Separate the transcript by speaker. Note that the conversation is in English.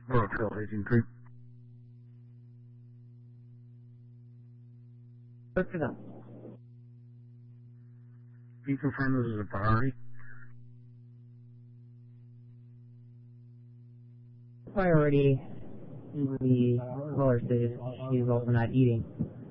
Speaker 1: Hello, Trail 183.
Speaker 2: What's it up?
Speaker 1: Can you confirm this is a priority?
Speaker 2: Priority in the caller says she's also not eating.